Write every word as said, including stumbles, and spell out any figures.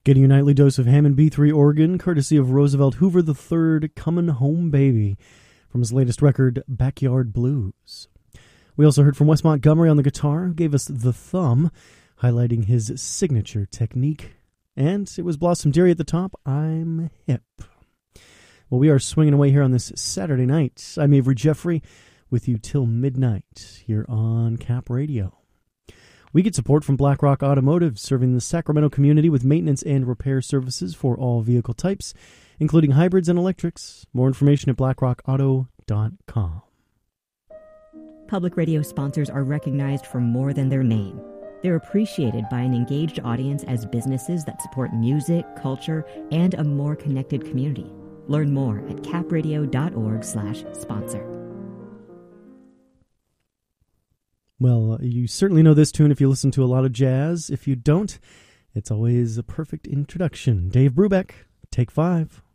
Getting your nightly dose of Hammond B three organ, courtesy of Roosevelt Hoover the third, Comin' Home Baby, from his latest record, Backyard Blues. We also heard from Wes Montgomery on the guitar, who gave us The Thumb, highlighting his signature technique. And it was Blossom Dearie at the top, I'm Hip. Well, we are swinging away here on this Saturday night. I'm Avery Jeffrey, with you till midnight here on Cap Radio. We get support from BlackRock Automotive, serving the Sacramento community with maintenance and repair services for all vehicle types, including hybrids and electrics. More information at blackrock auto dot com. Public radio sponsors are recognized for more than their name. They're appreciated by an engaged audience as businesses that support music, culture, and a more connected community. Learn more at capradio.org slash sponsor. Well, uh, you certainly know this tune if you listen to a lot of jazz. If you don't, it's always a perfect introduction. Dave Brubeck, Take Five.